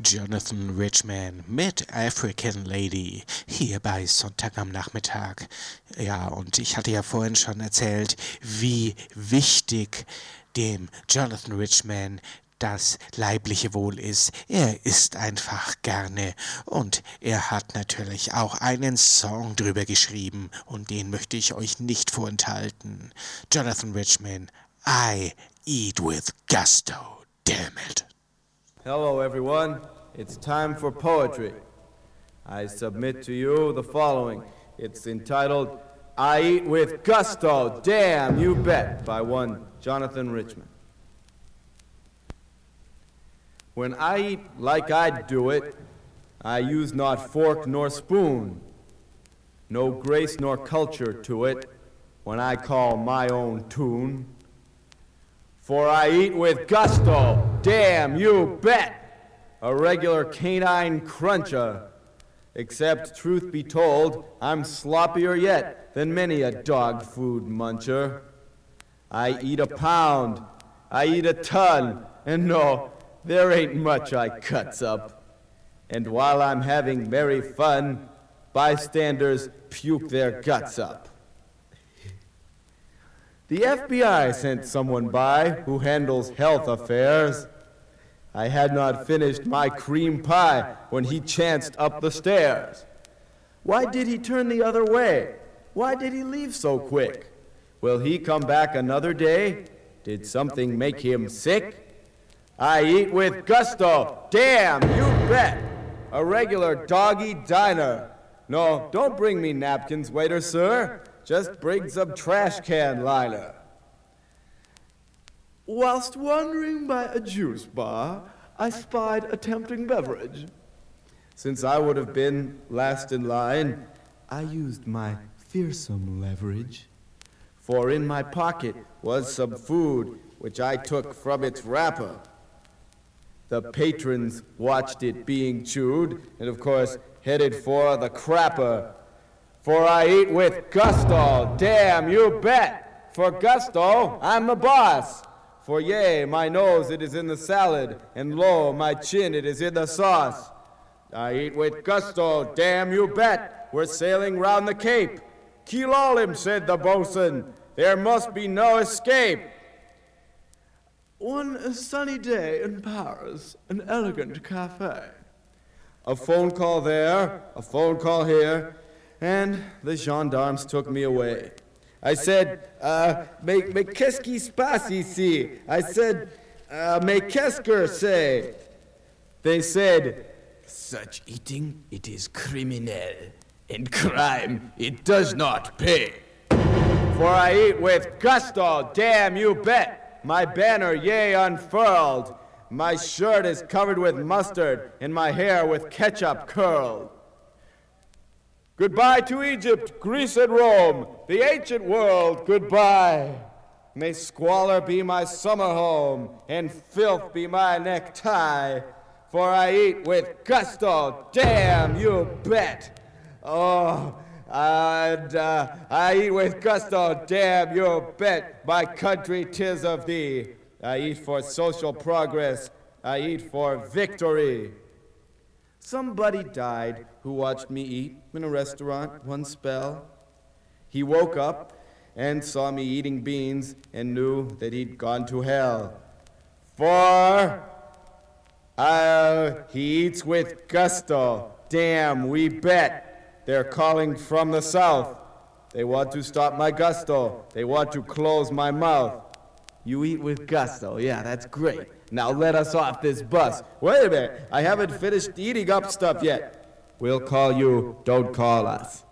Jonathan Richman mit African Lady hier bei Sonntag am Nachmittag. Ja, und ich hatte ja vorhin schon erzählt, wie wichtig dem Jonathan Richman das leibliche Wohl ist. Er isst einfach gerne und er hat natürlich auch einen Song drüber geschrieben und den möchte ich euch nicht vorenthalten. Jonathan Richman, I Eat With Gusto. Damn it. Hello everyone, it's time for poetry. I submit to you the following. It's entitled, I Eat With Gusto, Damn You Bet, by one Jonathan Richman. When I eat like I do it, I use not fork nor spoon, no grace nor culture to it, when I call my own tune. For I eat with gusto, damn you bet, a regular canine cruncher. Except, truth be told, I'm sloppier yet than many a dog food muncher. I eat a pound, I eat a ton, and no, there ain't much I cuts up. And while I'm having merry fun, bystanders puke their guts up. The FBI sent someone by who handles health affairs. I had not finished my cream pie when he chanced up the stairs. Why did he turn the other way? Why did he leave so quick? Will he come back another day? Did something make him sick? I eat with gusto, damn, you bet. A regular doggy diner. No, don't bring me napkins, waiter, sir. Just bring some trash can liner. Whilst wandering by a juice bar, I spied a tempting beverage. Since I would have been last in line, I used my fearsome leverage. For in my pocket was some food which I took from its wrapper. The patrons watched it being chewed, and of course headed for the crapper. For I eat with gusto, damn you bet. For gusto, I'm the boss. For yea, my nose it is in the salad, and lo, my chin it is in the sauce. I eat with gusto, damn you bet. We're sailing round the Cape. Keel all him, said the boatswain. There must be no escape. One sunny day in Paris, an elegant cafe. A phone call there, a phone call here, and the gendarmes took me away. I said, mais qu'est-ce qui se passe ici? I said, mais qu'est-ce que c'est? They said, such eating, it is criminel, and crime, it does not pay. For I eat with gusto, damn you bet. My banner, yea, unfurled. My shirt is covered with mustard, and my hair with ketchup curled. Goodbye to Egypt, Greece, and Rome, the ancient world, goodbye. May squalor be my summer home, and filth be my necktie. For I eat with gusto, damn you bet. Oh, and I eat with gusto, damn you bet. My country, 'tis of thee. I eat for social progress, I eat for victory. Somebody died who watched me eat in a restaurant one spell. He woke up and saw me eating beans and knew that he'd gone to hell. For he eats with gusto, damn we bet. They're calling from the south. They want to stop my gusto. They want to close my mouth. You eat with gusto. Yeah, that's great. Now let us off this bus. Wait a minute. I haven't finished eating up stuff yet. We'll call you. Don't call us.